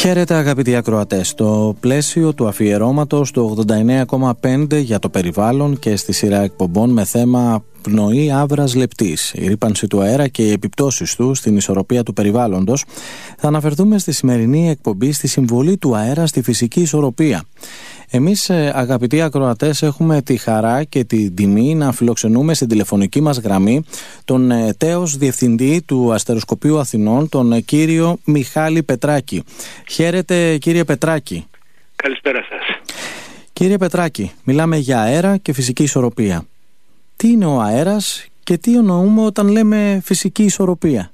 Χαίρετε αγαπητοί ακροατές. Στο πλαίσιο του αφιερώματος του 89,5 για το περιβάλλον και στη σειρά εκπομπών με θέμα πνοή άβρας λεπτής, η ρύπανση του αέρα και οι επιπτώσεις του στην ισορροπία του περιβάλλοντος, θα αναφερθούμε στη σημερινή εκπομπή στη συμβολή του αέρα στη φυσική ισορροπία. Εμείς αγαπητοί ακροατές έχουμε τη χαρά και την τιμή να φιλοξενούμε στην τηλεφωνική μας γραμμή τον τέος διευθυντή του Αστεροσκοπείου Αθηνών, τον κύριο Μιχάλη Πετράκη. Χαίρετε κύριε Πετράκη. Καλησπέρα σας. Κύριε Πετράκη, μιλάμε για αέρα και φυσική ισορροπία. Τι είναι ο αέρας και τι εννοούμε όταν λέμε φυσική ισορροπία?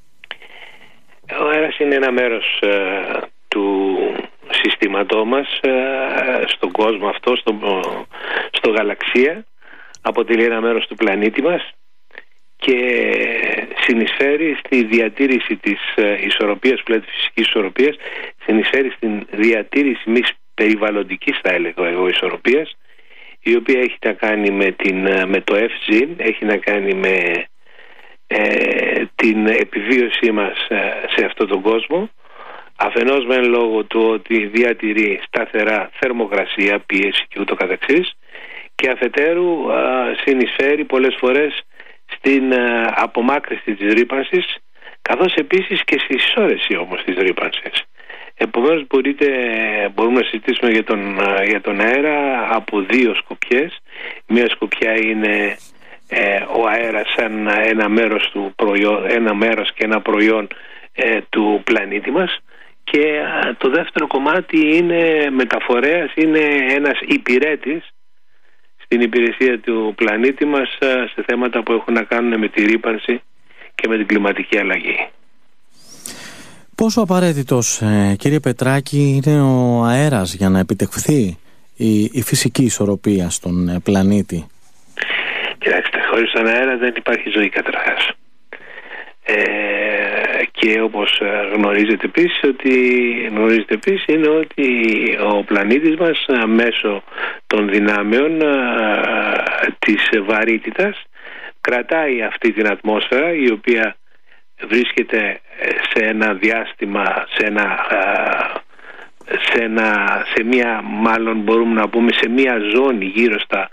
Ο αέρας είναι ένα μέρος του συστήματό μας στον κόσμο αυτό, στο γαλαξία. Αποτελεί ένα μέρος του πλανήτη μας και συνεισφέρει στη διατήρηση της ισορροπίας, της φυσικής ισορροπίας, συνεισφέρει στην διατήρηση μιας περιβαλλοντικής, θα έλεγα εγώ, ισορροπίας, η οποία έχει να κάνει με το FG, έχει να κάνει με την επιβίωσή μας σε αυτόν τον κόσμο. Αφενός μεν λόγω του ότι διατηρεί σταθερά θερμοκρασία, πίεση και ούτω καθεξής, και αφετέρου συνεισφέρει πολλές φορές στην απομάκρυνση της ρύπανσης, καθώς επίσης και στη συσσόρευση όμως της ρύπανσης. Επομένως μπορούμε να συζητήσουμε για τον αέρα από δύο σκοπιές. Μία σκοπιά είναι ο αέρας σαν ένα μέρος και ένα προϊόν του πλανήτη μας, και το δεύτερο κομμάτι είναι μεταφορέας, είναι ένας υπηρέτης στην υπηρεσία του πλανήτη μας σε θέματα που έχουν να κάνουν με τη ρύπανση και με την κλιματική αλλαγή. Πόσο απαραίτητος, κύριε Πετράκη, είναι ο αέρας για να επιτευχθεί η φυσική ισορροπία στον πλανήτη? Κοιτάξτε, χωρίς τον αέρα δεν υπάρχει ζωή καταρχάς. Και όπως γνωρίζετε επίσης είναι ότι ο πλανήτης μας μέσω των δυνάμεων της βαρύτητας κρατάει αυτή την ατμόσφαιρα, η οποία βρίσκεται σε ένα διάστημα, μπορούμε να πούμε σε μια ζώνη γύρω στα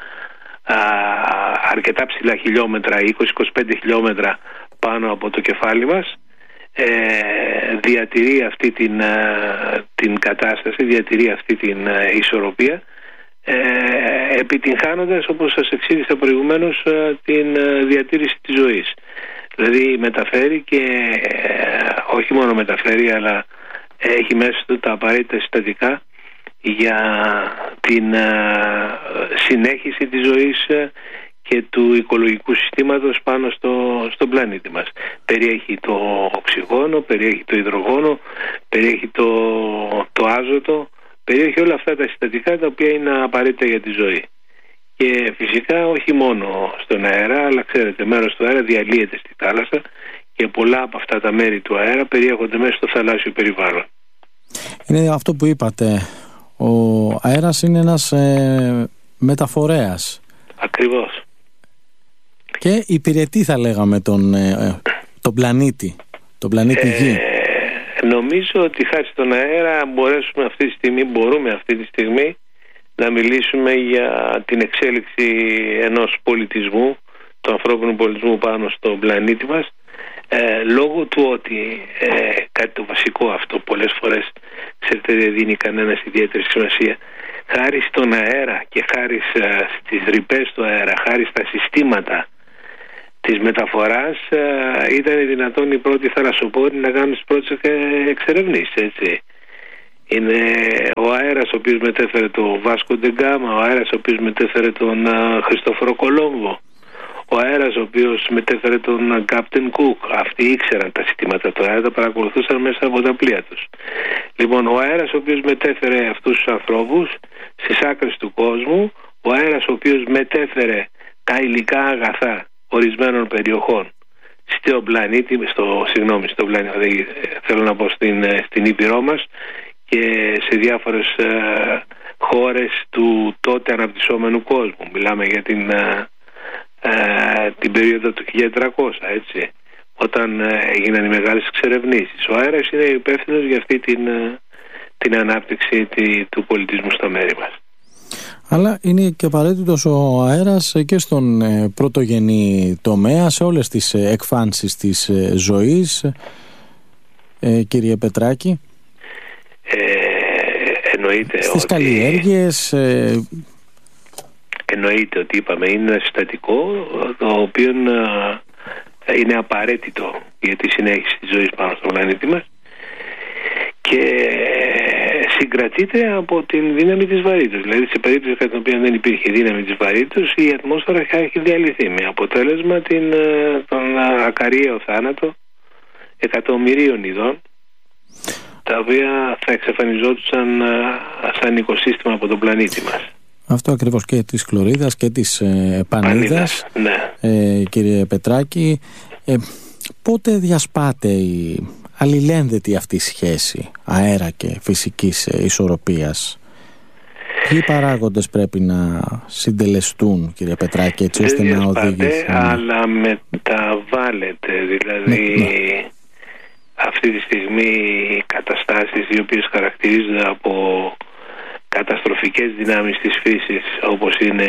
αρκετά ψηλά χιλιόμετρα, 20-25 χιλιόμετρα πάνω από το κεφάλι μας. Διατηρεί αυτή την κατάσταση, διατηρεί αυτή την ισορροπία, επιτυγχάνοντας, όπως σας εξήγησα προηγουμένως, την διατήρηση της ζωής. Δηλαδή μεταφέρει και όχι μόνο μεταφέρει, αλλά έχει μέσα του τα απαραίτητα συστατικά για την συνέχιση της ζωής και του οικολογικού συστήματος πάνω στον πλανήτη μας. Περιέχει το οξυγόνο, περιέχει το υδρογόνο, περιέχει το άζωτο, περιέχει όλα αυτά τα συστατικά τα οποία είναι απαραίτητα για τη ζωή. Και φυσικά όχι μόνο στον αέρα, αλλά ξέρετε, μέρος του αέρα διαλύεται στη θάλασσα και πολλά από αυτά τα μέρη του αέρα περιέχονται μέσα στο θαλάσσιο περιβάλλον. Είναι αυτό που είπατε. Ο αέρας είναι ένας μεταφορέας. Ακριβώς. Και υπηρετεί, θα λέγαμε, τον πλανήτη, Γη. Νομίζω ότι χάρη στον αέρα μπορούμε αυτή τη στιγμή να μιλήσουμε για την εξέλιξη ενός πολιτισμού, του ανθρώπινου πολιτισμού πάνω στον πλανήτη μας, λόγω του ότι κάτι το βασικό αυτό πολλές φορές, ξέρετε, δεν δίνει κανένας ιδιαίτερη σημασία. Χάρη στον αέρα και χάρη στις ρηπές του αέρα, χάρη στα συστήματα της μεταφοράς, ήταν δυνατόν οι πρώτοι θαλασσοπόροι να κάνουν τις πρώτες εξερευνήσεις, έτσι. Είναι ο αέρας ο οποίος μετέφερε το Βάσκο ντε Γκάμα, ο αέρας ο οποίος μετέφερε τον Χριστόφορο Κολόμβο, ο αέρας ο οποίος μετέφερε τον Κάπτεν Κουκ. Αυτοί ήξεραν τα συστήματα του αέρα, τα παρακολουθούσαν μέσα από τα πλοία τους. Λοιπόν, ο αέρας ο οποίος μετέφερε αυτούς τους ανθρώπους στις άκρες του κόσμου, ο αέρας ο οποίος μετέφερε τα υλικά αγαθά ορισμένων περιοχών στον πλανήτη, θέλω να πω στην Ήπειρό μας και σε διάφορες χώρες του τότε αναπτυσσόμενου κόσμου. Μιλάμε για την περίοδο του 1300, έτσι, όταν έγιναν οι μεγάλες εξερευνήσεις. Ο αέρας είναι υπεύθυνος για αυτή την ανάπτυξη του πολιτισμού στο μέρη μας. Αλλά είναι και απαραίτητος ο αέρας και στον πρωτογενή τομέα, σε όλες τις εκφάνσεις της ζωής, κύριε Πετράκη. Εννοείται στις καλλιέργειες. Εννοείται ότι είπαμε είναι ένα συστατικό το οποίο είναι απαραίτητο για τη συνέχιση της ζωής πάνω στον πλανήτη μας και συγκρατείται από την δύναμη της βαρύτητας. Δηλαδή σε περίπτωση κατά την οποία δεν υπήρχε δύναμη της βαρύτητας, η ατμόσφαιρα θα έχει διαλυθεί με αποτέλεσμα τον ακαριαίο θάνατο εκατομμυρίων ειδών, τα οποία θα εξαφανιζόντουσαν σαν οικοσύστημα από τον πλανήτη μας. Αυτό ακριβώς, και της χλωρίδας και της πανίδας, ναι. Κύριε Πετράκη, πότε διασπάται η αλληλένδετη αυτή σχέση αέρα και φυσικής ισορροπίας? Ποιοι παράγοντες πρέπει να συντελεστούν, κύριε Πετράκη, έτσι ώστε να οδηγηθούν? Αλλά μεταβάλλεται, δηλαδή αυτή τη στιγμή οι καταστάσεις οι οποίες χαρακτηρίζονται από καταστροφικές δυνάμεις της φύσης, όπως είναι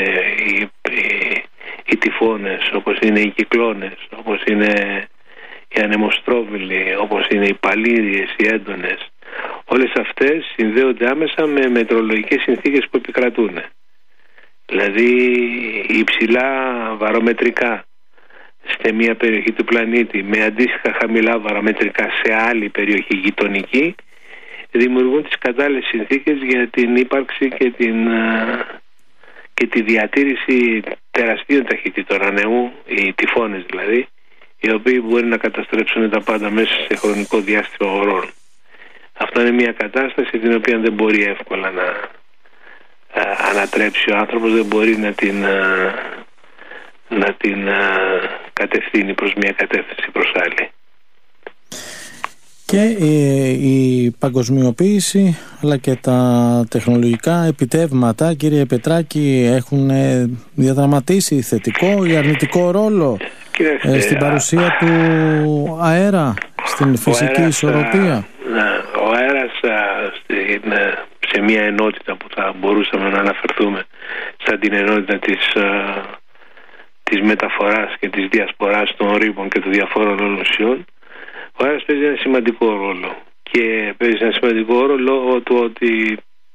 οι τυφώνες, όπως είναι οι κυκλώνες, όπως είναι οι ανεμοστρόβιλοι, όπως είναι οι παλίριες, οι έντονες, όλες αυτές συνδέονται άμεσα με μετεωρολογικές συνθήκες που επικρατούν. Δηλαδή υψηλά βαρομετρικά σε μια περιοχή του πλανήτη με αντίστοιχα χαμηλά βαρομετρικά σε άλλη περιοχή γειτονική δημιουργούν τις κατάλληλες συνθήκες για την ύπαρξη και τη διατήρηση τεραστίων ταχυτήτων ανέμου, οι τυφώνες δηλαδή, οι οποίοι μπορεί να καταστρέψουν τα πάντα μέσα σε χρονικό διάστημα ωρών. Αυτό είναι μια κατάσταση την οποία δεν μπορεί εύκολα να ανατρέψει ο άνθρωπος, δεν μπορεί να την κατευθύνει προς μια κατεύθυνση προς άλλη. Και η παγκοσμιοποίηση αλλά και τα τεχνολογικά επιτεύγματα, κύριε Πετράκη, έχουν διαδραματίσει θετικό ή αρνητικό ρόλο στην παρουσία του αέρα, στην φυσική ισορροπία? Ο αέρας σε μια ενότητα που θα μπορούσαμε να αναφερθούμε σαν την ενότητα της μεταφοράς και της διασποράς των ρήπων και των διαφόρων ουσιών, ο αέρας παίζει ένα σημαντικό ρόλο. Και παίζει ένα σημαντικό ρόλο λόγω του ότι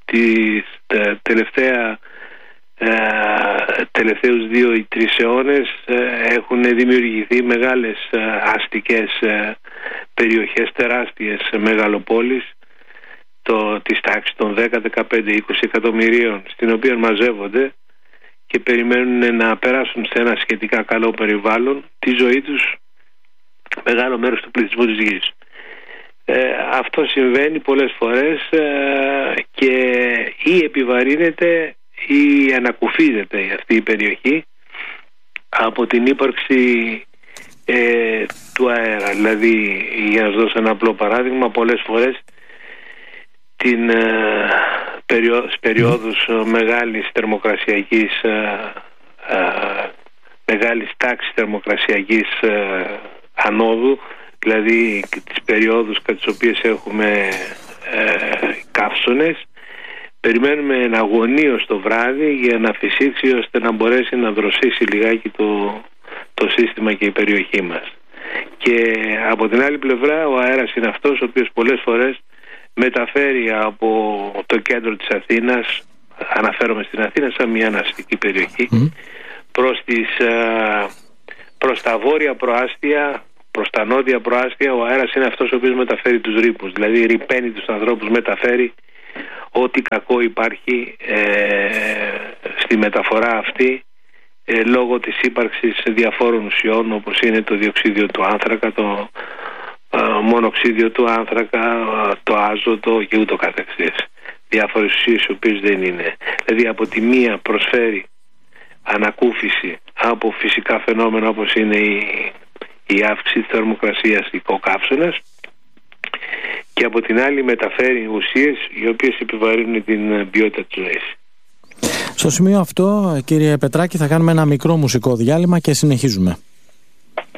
τελευταίους 2 ή 3 αιώνες έχουν δημιουργηθεί μεγάλες αστικές περιοχές, τεράστιες μεγαλοπόλεις της τάξης των 10, 15, 20 εκατομμυρίων, στην οποία μαζεύονται και περιμένουν να περάσουν σε ένα σχετικά καλό περιβάλλον τη ζωή τους μεγάλο μέρος του πληθυσμού της γης. Αυτό συμβαίνει πολλές φορές και ή επιβαρύνεται ή ανακουφίζεται αυτή η περιοχή από την ύπαρξη του αέρα. Δηλαδή, για να σας δώσω ένα απλό παράδειγμα, πολλές φορές περιόδους μεγάλης τάξης θερμοκρασιακής ανόδου, δηλαδή τις περιόδους κατά τις οποίες έχουμε καύσωνες, περιμένουμε εναγωνίως το βράδυ για να φυσήξει ώστε να μπορέσει να δροσίσει λιγάκι το σύστημα και η περιοχή μας. Και από την άλλη πλευρά ο αέρας είναι αυτός ο οποίος πολλές φορές μεταφέρει από το κέντρο της Αθήνας, αναφέρομαι στην Αθήνα σαν μια αναστική περιοχή, προς τα βόρεια προάστια, προς τα νότια προάστια. Ο αέρας είναι αυτός ο οποίος μεταφέρει τους ρήπους, δηλαδή ρηπαίνει τους ανθρώπους, μεταφέρει ό,τι κακό υπάρχει στη μεταφορά αυτή λόγω της ύπαρξης διαφόρων ουσιών, όπως είναι το διοξίδιο του άνθρακα, το μονοξίδιο του άνθρακα, το άζωτο και ούτω καθεξής. Διάφορες ουσίες οι οποίες δεν είναι. Δηλαδή από τη μία προσφέρει ανακούφιση από φυσικά φαινόμενα όπως είναι η αύξηση της θερμοκρασίας, οι καύσωνες, και από την άλλη μεταφέρει ουσίες οι οποίες επιβαρύνουν την ποιότητα της ζωής. Στο σημείο αυτό, κύριε Πετράκη, θα κάνουμε ένα μικρό μουσικό διάλειμμα και συνεχίζουμε.